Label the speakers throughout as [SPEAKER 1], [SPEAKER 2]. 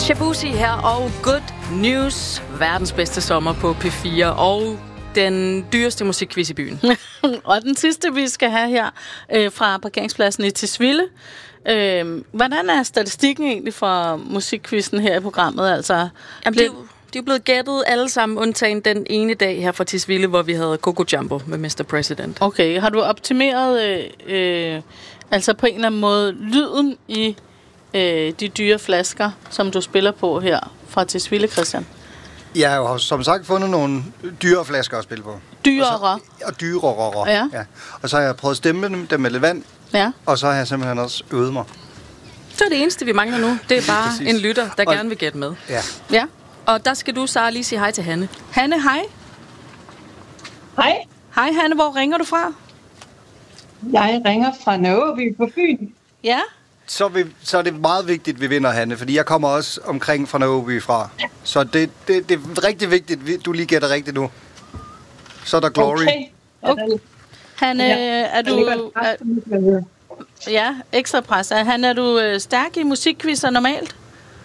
[SPEAKER 1] Shabuzi her, og Good News. Verdens bedste sommer på P4, og den dyreste musikquiz i byen.
[SPEAKER 2] Og den sidste, vi skal have her fra parkeringspladsen i Tisvilde. Hvordan er statistikken egentlig for musikquizzen her i programmet? Altså,
[SPEAKER 1] Jamen, de er blevet gættet alle sammen, undtagen den ene dag her fra Tisvilde, hvor vi havde Coco Jumbo med Mr. President.
[SPEAKER 2] Okay, har du optimeret altså på en eller anden måde lyden i de dyre flasker, som du spiller på her fra Tisvilde, Christian?
[SPEAKER 3] Jeg har jo som sagt fundet nogle dyre flasker at spille på.
[SPEAKER 2] Dyrere?
[SPEAKER 3] Og dyrere.
[SPEAKER 2] Ja.
[SPEAKER 3] Og så har jeg prøvet at stemme dem med lidt vand.
[SPEAKER 2] Ja.
[SPEAKER 3] Og så har jeg simpelthen også øvet mig.
[SPEAKER 1] Så er det eneste, vi mangler nu. Det er bare en lytter, der gerne vil gætte med.
[SPEAKER 2] Ja.
[SPEAKER 1] Og der skal du, Sara, lige sige hej til Hanne.
[SPEAKER 2] Hanne, hej.
[SPEAKER 4] Hej.
[SPEAKER 2] Hej, Hanne. Hvor ringer du fra?
[SPEAKER 4] Jeg ringer fra Nørreby på Fyn.
[SPEAKER 2] Ja.
[SPEAKER 3] Så er det meget vigtigt, at vi vinder, Hanne, fordi jeg kommer også omkring fra Nørreby fra. Så det er rigtig vigtigt, du lige gætter rigtigt nu. Så er der glory.
[SPEAKER 4] Okay.
[SPEAKER 2] Hanne, er du... Ja, ekstra pres. Hanne, er du stærk i musikquizzer normalt?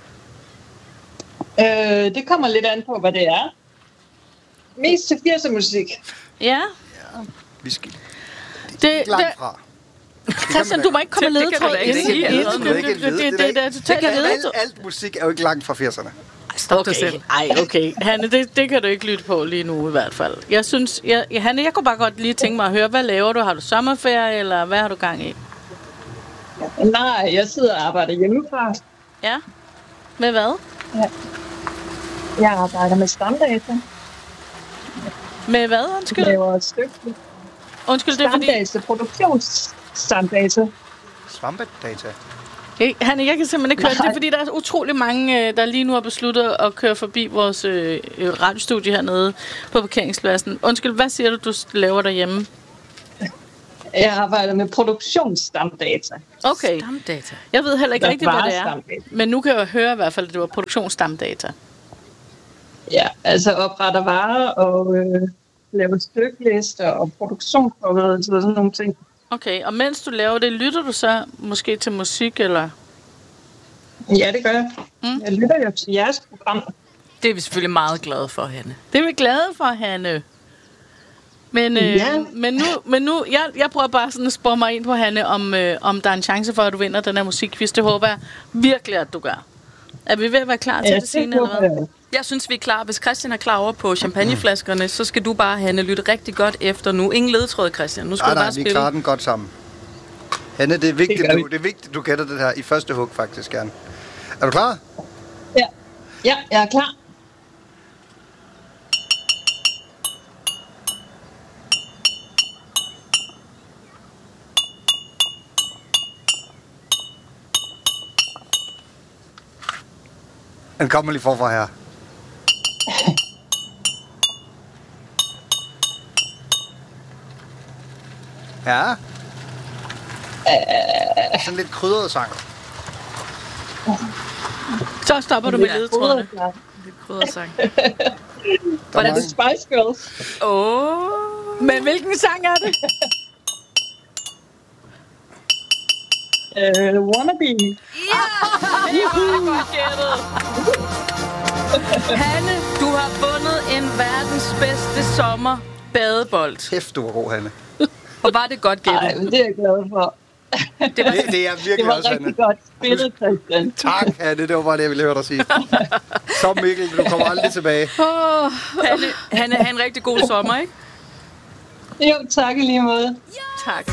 [SPEAKER 4] Det kommer lidt an på, hvad det er. Mest til 80'er musik.
[SPEAKER 2] Ja.
[SPEAKER 3] Vi skal...
[SPEAKER 2] Det
[SPEAKER 3] langt fra.
[SPEAKER 2] Christian, du må ikke komme med ledetråd. Det er totalt ledetråd.
[SPEAKER 3] Alt musik er jo ikke langt fra 80'erne.
[SPEAKER 1] Stop dig selv.
[SPEAKER 2] Okay. Hanne, det kan du ikke lytte på lige nu i hvert fald. Jeg synes, Hanne, jeg kunne bare godt lige tænke mig at høre, hvad laver du? Har du sommerferie, eller hvad har du gang i?
[SPEAKER 4] Nej, jeg sidder og arbejder hjemmefra.
[SPEAKER 2] Ja. Med hvad?
[SPEAKER 4] Ja. Jeg arbejder med stamdata.
[SPEAKER 2] Med hvad, undskyld?
[SPEAKER 4] Jeg laver et stykke.
[SPEAKER 2] Undskyld, det er fordi...
[SPEAKER 4] Stamdata, produktionsstamdata.
[SPEAKER 3] Svampedata.
[SPEAKER 2] Hanne, jeg kan simpelthen ikke høre det. Det er fordi, der er utrolig mange, der lige nu har besluttet at køre forbi vores radiostudie hernede på parkeringspladsen. Undskyld, hvad siger du laver derhjemme?
[SPEAKER 4] Jeg arbejder med produktionsstamdata.
[SPEAKER 2] Okay.
[SPEAKER 1] Stamdata.
[SPEAKER 2] Jeg ved heller ikke rigtigt, hvad det er.
[SPEAKER 4] Stamdata.
[SPEAKER 2] Men nu kan jeg høre i hvert fald, at det var produktionsstamdata.
[SPEAKER 4] Ja, altså opretter varer og laver stykkelister og produktionsforberedelse og sådan nogle ting.
[SPEAKER 2] Okay, og mens du laver det, lytter du så måske til musik, eller?
[SPEAKER 4] Ja, det gør jeg. Jeg lytter jo til jeres program.
[SPEAKER 1] Det er vi selvfølgelig meget glade for, Hanne.
[SPEAKER 2] Det er vi glade for, Hanne. Men nu jeg prøver bare sådan at spore mig ind på, Hanne, om der er en chance for, at du vinder den her musikquiz. Det håber jeg virkelig, at du gør. Er vi ved at være klar til det scene, eller hvad?
[SPEAKER 1] Jeg synes, vi er klar. Hvis Christian er klar over på champagneflaskerne, så skal du bare, Hanne, lytte rigtig godt efter nu. Ingen ledetråd, Christian. Nu skal du bare spille.
[SPEAKER 3] Vi klarer den godt sammen. Hanne, det er vigtigt, du gætter det her i første hug, faktisk gerne. Er du klar?
[SPEAKER 4] Ja, jeg er klar.
[SPEAKER 3] Den kommer lige forfra her. Ja. Sådan lidt krydret sang.
[SPEAKER 2] Så stopper du med ledetrådene.
[SPEAKER 1] Det krydder sang.
[SPEAKER 4] Var det Spice Girls?
[SPEAKER 2] Men hvilken sang er det?
[SPEAKER 4] Wannabe.
[SPEAKER 2] Ja!
[SPEAKER 1] Hanne, du har vundet en verdens bedste sommer badebold.
[SPEAKER 3] Kæft, du var god, Hanne.
[SPEAKER 1] Og var det godt gættet?
[SPEAKER 4] Nej, men det er jeg glad for.
[SPEAKER 3] Det er virkelig
[SPEAKER 4] det var
[SPEAKER 3] også,
[SPEAKER 4] rigtig
[SPEAKER 3] Hanne.
[SPEAKER 4] godt spillet, Christian.
[SPEAKER 3] Tak, Hanne. Det var bare det, jeg ville høre dig sige. Så Mikkel, du kommer aldrig tilbage.
[SPEAKER 1] Hanne, have en rigtig god sommer, ikke?
[SPEAKER 4] Jo, tak i lige måde.
[SPEAKER 1] Tak.